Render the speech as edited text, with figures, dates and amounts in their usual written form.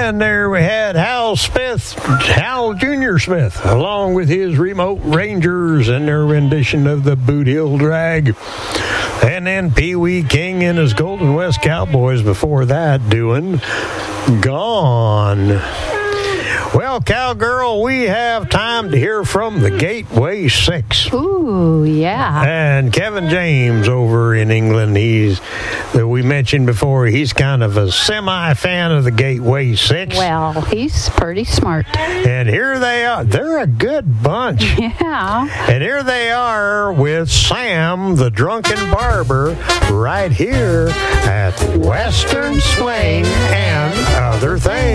then there we had Hal Jr. Smith, along with his Remote Rangers and their rendition of the Boot Hill Drag. And then Pee Wee King and his Golden West Cowboys before that doing Gone. Well, Cowgirl, we have time to hear from the Gateway Six. Ooh, yeah. And Kevin James over in England, that we mentioned before, he's kind of a semi-fan of the Gateway Six. Well, he's pretty smart. And here they are. They're a good bunch. Yeah. And here they are with Sam, the Drunken Barber, right here at Western Swing and Other Things.